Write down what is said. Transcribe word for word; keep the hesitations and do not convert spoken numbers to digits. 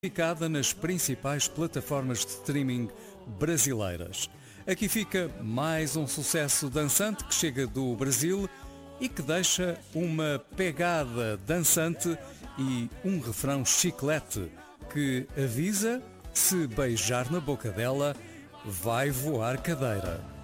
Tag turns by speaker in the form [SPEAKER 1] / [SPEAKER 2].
[SPEAKER 1] Publicada nas principais plataformas de streaming brasileiras. Aqui fica mais um sucesso dançante que chega do Brasil e que deixa uma pegada dançante e um refrão chiclete que avisa: se beijar na boca dela, vai voar cadeira.